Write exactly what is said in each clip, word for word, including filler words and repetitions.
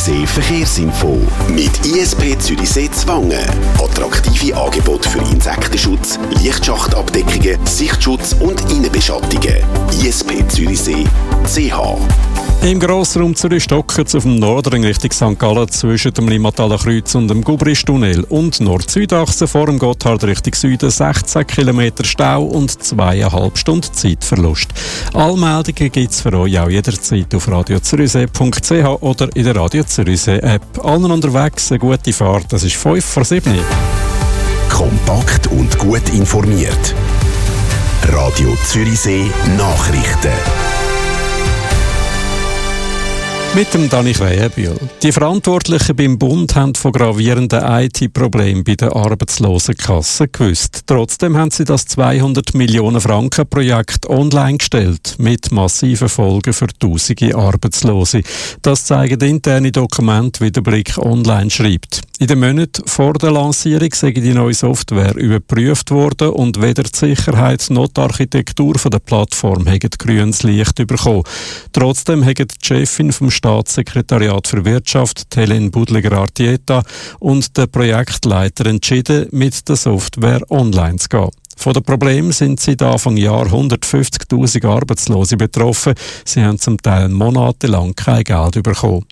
Zürichsee Verkehrsinfo. Mit I S P Zürichsee Zwangen. Attraktive Angebote für Insektenschutz, Lichtschachtabdeckungen, Sichtschutz und Innenbeschattungen. I S P Zürichsee punkt c h. Im Grossraum Zürich stocken auf dem Nordring Richtung Sankt Gallen zwischen dem Limataler Kreuz und dem Gubristunnel und Nord-Süd-Achse vor dem Gotthard Richtung Süden sechzehn Kilometer Stau und zweieinhalb Stunden Zeitverlust. Alle Meldungen gibt es für euch auch jederzeit auf radio zürichsee punkt c h oder in der Radio Zürichsee App. Allen unterwegs eine gute Fahrt, das ist fünf vor sieben. Kompakt und gut informiert. Radio Zürichsee Nachrichten. Mit dem Dani Krähenbühl. Die Verantwortlichen beim Bund haben von gravierenden I T-Problemen bei der Arbeitslosenkasse gewusst. Trotzdem haben sie das zweihundert Millionen Franken Projekt online gestellt, mit massiven Folgen für tausende Arbeitslose. Das zeigen interne Dokumente, wie der Blick online schreibt. In den Monaten vor der Lancierung sei die neue Software überprüft worden und weder die Sicherheit noch die Architektur der Plattform haben grünes Licht bekommen. Trotzdem haben die Chefin vom Staatssekretariat für Wirtschaft, Hélène Budliger-Artieta, und der Projektleiter entschieden, mit der Software online zu gehen. Von den Problemen sind seit Anfang Jahr hundertfünfzigtausend Arbeitslose betroffen. Sie haben zum Teil monatelang kein Geld bekommen.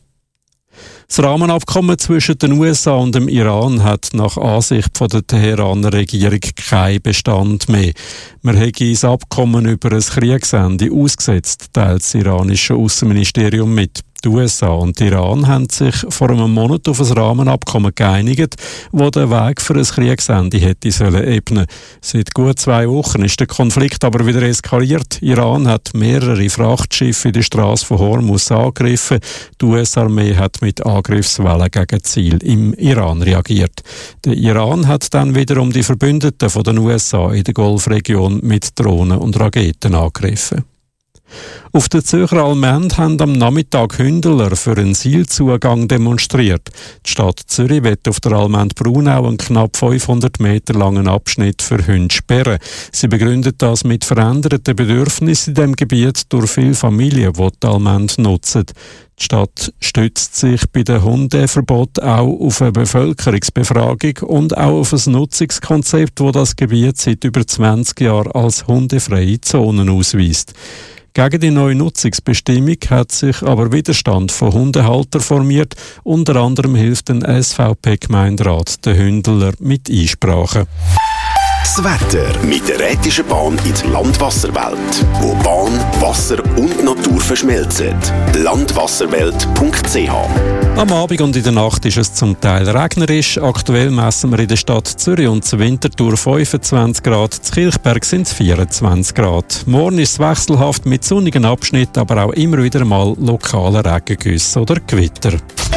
Das Rahmenabkommen zwischen den U S A und dem Iran hat nach Ansicht von der Teheraner Regierung keinen Bestand mehr. Man hätte das Abkommen über ein Kriegsende ausgesetzt, teilt das iranische Außenministerium mit. Die U S A und Iran haben sich vor einem Monat auf ein Rahmenabkommen geeinigt, das den Weg für ein Kriegsende hätte sollen ebnen. Seit gut zwei Wochen ist der Konflikt aber wieder eskaliert. Iran hat mehrere Frachtschiffe in der Straße von Hormuz angegriffen. Die U S-Armee hat mit Angriffswellen gegen Ziel im Iran reagiert. Der Iran hat dann wiederum die Verbündeten von den U S A in der Golfregion mit Drohnen und Raketen angegriffen. Auf der Zürcher Allmend haben am Nachmittag Hündeler für einen Seilzugang demonstriert. Die Stadt Zürich will auf der Allmend Braunau einen knapp fünfhundert Meter langen Abschnitt für Hunde sperren. Sie begründet das mit veränderten Bedürfnissen in dem Gebiet durch viele Familien, die die Allmend nutzen. Die Stadt stützt sich bei dem Hundeverbot auch auf eine Bevölkerungsbefragung und auch auf ein Nutzungskonzept, das das Gebiet seit über zwanzig Jahren als hundefreie Zonen ausweist. Gegen die neue Nutzungsbestimmung hat sich aber Widerstand von Hundehaltern formiert. Unter anderem hilft ein S V P-Gemeinderat den Hündeler mit Einsprachen. Das Wetter mit der Rätischen Bahn in die Landwasserwelt, wo Bahn, Wasser und Natur verschmelzen. landwasserwelt punkt c h. Am Abend und in der Nacht ist es zum Teil regnerisch. Aktuell messen wir in der Stadt Zürich und zur Winterthur fünfundzwanzig Grad, zu Kilchberg sind es vierundzwanzig Grad. Morgen ist es wechselhaft mit sonnigen Abschnitten, aber auch immer wieder mal lokale Regengüsse oder Gewitter.